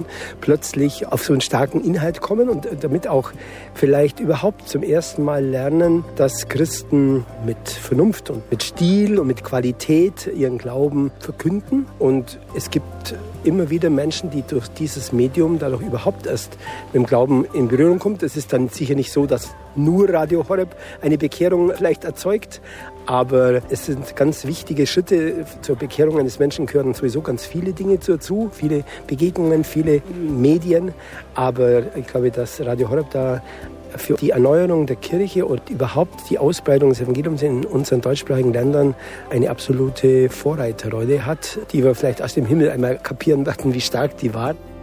plötzlich auf so einen starken Inhalt kommen und damit auch vielleicht überhaupt zum ersten Mal lernen, dass Christen mit Vernunft und mit Stil und mit Qualität ihren Glauben verkünden. Und es gibt immer wieder Menschen, die durch dieses Medium dadurch überhaupt erst mit dem Glauben in Berührung kommt. Es ist dann sicher nicht so, dass nur Radio Horeb eine Bekehrung vielleicht erzeugt, aber es sind ganz wichtige Schritte zur Bekehrung eines Menschen, gehören sowieso ganz viele Dinge dazu, viele Begegnungen, viele Medien, aber ich glaube, dass Radio Horeb da für die Erneuerung der Kirche und überhaupt die Ausbreitung des Evangeliums in unseren deutschsprachigen Ländern eine absolute Vorreiterrolle hat, die wir vielleicht aus dem Himmel einmal kapieren dachten, wie stark die war.